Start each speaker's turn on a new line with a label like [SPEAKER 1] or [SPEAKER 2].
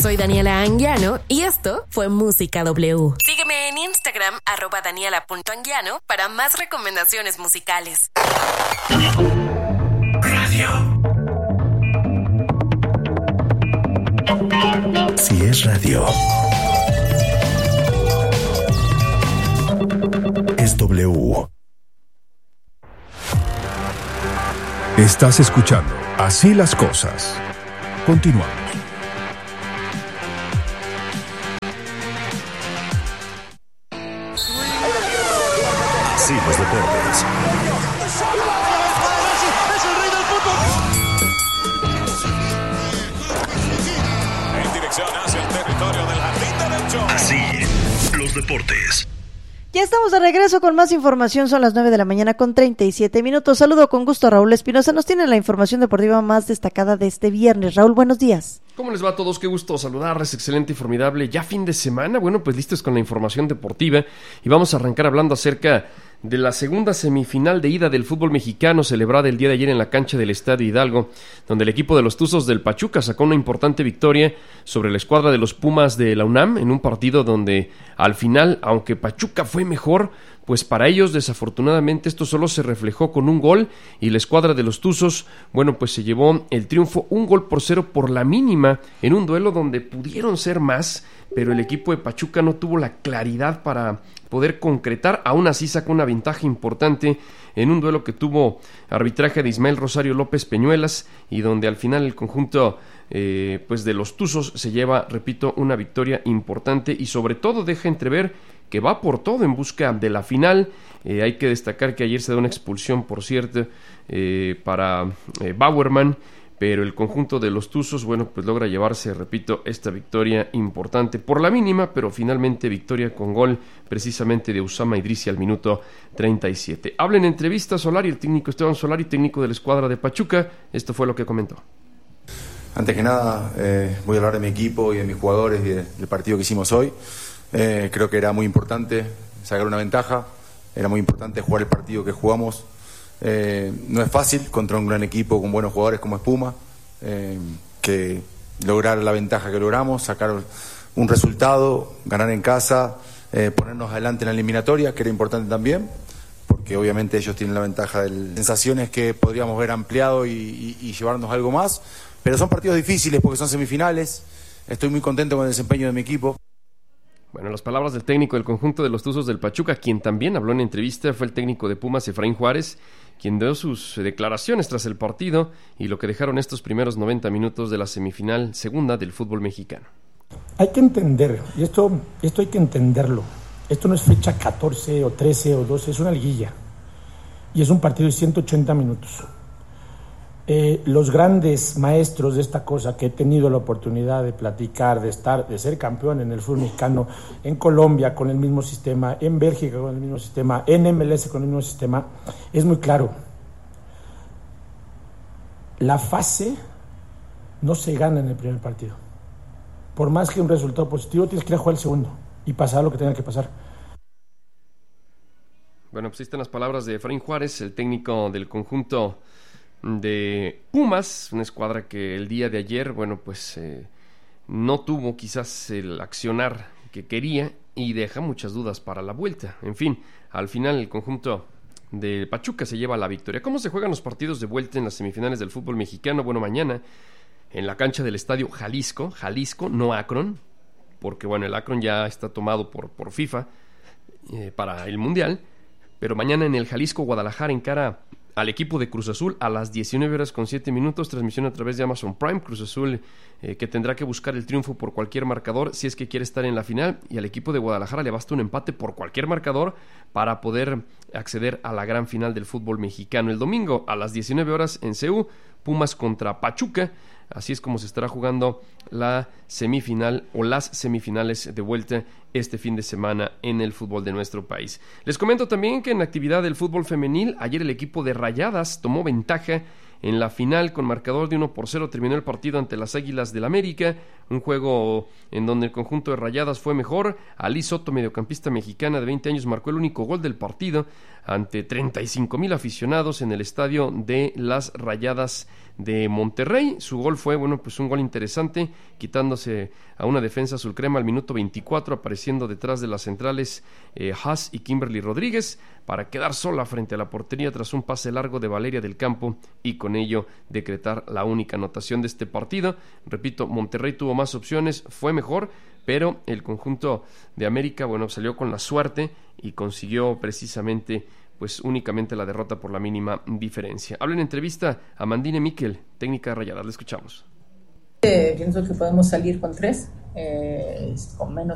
[SPEAKER 1] Soy Daniela Anguiano y esto fue Música W. Sígueme en Instagram, @daniela.anguiano, para más recomendaciones musicales.
[SPEAKER 2] Radio. Si es radio, es W. Estás escuchando Así las Cosas. Continuamos. Así los deportes.
[SPEAKER 3] Es el rey del fútbol.
[SPEAKER 4] En dirección hacia el territorio del jardín derecho.
[SPEAKER 2] Así los deportes.
[SPEAKER 5] Ya estamos de regreso con más información, son las 9 de la mañana con 37 minutos. Saludo con gusto a Raúl Espinosa, nos tiene la información deportiva más destacada de este viernes. Raúl, buenos días.
[SPEAKER 6] ¿Cómo les va a todos? Qué gusto saludarles, excelente y formidable. Ya fin de semana, bueno, pues listos con la información deportiva y vamos a arrancar hablando acerca de la segunda semifinal de ida del fútbol mexicano celebrada el día de ayer en la cancha del Estadio Hidalgo, donde el equipo de los Tuzos del Pachuca sacó una importante victoria sobre la escuadra de los Pumas de la UNAM en un partido donde al final, aunque Pachuca fue mejor, pues para ellos desafortunadamente esto solo se reflejó con un gol y la escuadra de los Tuzos, bueno, pues se llevó el triunfo 1-0 por la mínima en un duelo donde pudieron ser más, pero el equipo de Pachuca no tuvo la claridad para poder concretar. Aún así sacó una ventaja importante en un duelo que tuvo arbitraje de Ismael Rosario López Peñuelas y donde al final el conjunto pues de los Tuzos se lleva, repito, una victoria importante y sobre todo deja entrever que va por todo en busca de la final. Hay que destacar que ayer se da una expulsión, por cierto, para Bauerman, pero el conjunto de los Tuzos, bueno, pues logra llevarse, repito, esta victoria importante por la mínima, pero finalmente victoria con gol precisamente de Usama Idrissi al minuto 37. Habla en entrevista Solari, el técnico Esteban Solari, técnico de la escuadra de Pachuca. Esto fue lo que comentó.
[SPEAKER 7] Antes que nada, voy a hablar de mi equipo y de mis jugadores y del partido que hicimos hoy. Creo que era muy importante sacar una ventaja, era muy importante jugar el partido que jugamos. No es fácil contra un gran equipo con buenos jugadores como Espuma, que lograr la ventaja que logramos, sacar un resultado, ganar en casa, ponernos adelante en la eliminatoria, que era importante también, porque obviamente ellos tienen la ventaja de sensaciones que podríamos haber ampliado y llevarnos algo más, pero son partidos difíciles porque son semifinales. Estoy muy contento con el desempeño de mi equipo.
[SPEAKER 6] Bueno, las palabras del técnico del conjunto de los Tuzos del Pachuca, quien también habló en entrevista, fue el técnico de Pumas, Efraín Juárez, quien dio sus declaraciones tras el partido y lo que dejaron estos primeros 90 minutos de la semifinal segunda del fútbol mexicano.
[SPEAKER 8] Hay que entender, y esto hay que entenderlo, esto no es fecha 14 o 13 o 12, es una liguilla y es un partido de 180 minutos. Los grandes maestros de esta cosa que he tenido la oportunidad de platicar, de ser campeón en el fútbol mexicano, en Colombia con el mismo sistema, en Bélgica con el mismo sistema, en MLS con el mismo sistema, es muy claro. La fase no se gana en el primer partido. Por más que un resultado positivo, tienes que ir a jugar el segundo y pasar lo que tenga que pasar.
[SPEAKER 6] Bueno, pues ahí están las palabras de Efraín Juárez, el técnico del conjunto de Pumas, una escuadra que el día de ayer, bueno, pues no tuvo quizás el accionar que quería y deja muchas dudas para la vuelta. En fin, al final el conjunto de Pachuca se lleva la victoria. ¿Cómo se juegan los partidos de vuelta en las semifinales del fútbol mexicano? Bueno, mañana en la cancha del Estadio Jalisco, no Akron, porque bueno, el Akron ya está tomado por FIFA para el Mundial, pero mañana en el Jalisco, Guadalajara encara al equipo de Cruz Azul a las 19:07, transmisión a través de Amazon Prime. Cruz Azul que tendrá que buscar el triunfo por cualquier marcador si es que quiere estar en la final, y al equipo de Guadalajara le basta un empate por cualquier marcador para poder acceder a la gran final del fútbol mexicano. El domingo a las 19 horas en CU, Pumas contra Pachuca. Así es como se estará jugando la semifinal o las semifinales de vuelta este fin de semana en el fútbol de nuestro país. Les comento también que en la actividad del fútbol femenil, ayer el equipo de Rayadas tomó ventaja en la final con marcador de 1-0. Terminó el partido ante las Águilas del América, un juego en donde el conjunto de Rayadas fue mejor. Ali Soto, mediocampista mexicana de 20 años, marcó el único gol del partido ante 35,000 aficionados en el estadio de las Rayadas de Monterrey. Su gol fue, pues un gol interesante, quitándose a una defensa azulcrema al minuto 24, apareciendo detrás de las centrales Haas y Kimberly Rodríguez, para quedar sola frente a la portería tras un pase largo de Valeria del Campo y con ello decretar la única anotación de este partido. Repito, Monterrey tuvo más opciones, fue mejor, pero el conjunto de América, salió con la suerte y consiguió precisamente pues únicamente la derrota por la mínima diferencia. Habla en entrevista a Mandine Miquel, técnica de Rayadas. Le escuchamos.
[SPEAKER 3] Pienso que podemos salir con 3, con menos